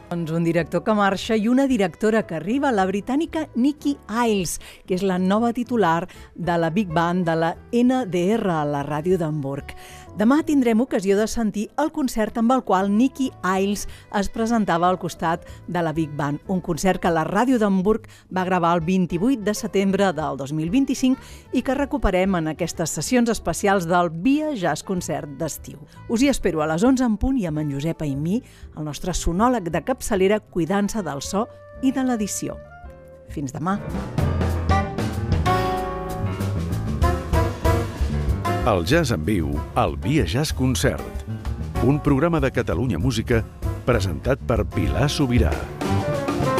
Doncs un director que marxa i una directora que arriba, la britànica Nicky Iles, que és la nova titular de la Big Band de la NDR, a la ràdio d'Hamburg. Demà tindrem ocasió de sentir el concert amb el qual Nicky Iles es presentava al costat de la Big Band, un concert que la ràdio d'Hamburg va gravar el 28 de setembre del 2025 i que recuperem en aquestes sessions especials del Via Jazz Concert d'estiu. Us hi espero a les 11 en punt i amb en Josep Aimí, el nostre sonòleg de capçalera, cuidant-se del so i de l'edició. Fins demà. El jazz en viu, al Via Jazz Concert. Un programa de Catalunya Música presentat per Pilar Sobirà.